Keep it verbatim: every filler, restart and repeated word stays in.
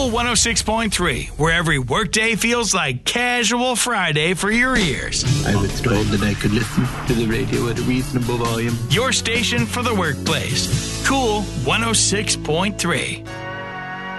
Cool one oh six point three, where every workday feels like casual Friday for your ears. I was told that I could listen to the radio at a reasonable volume. Your station for the workplace. Cool one oh six point three.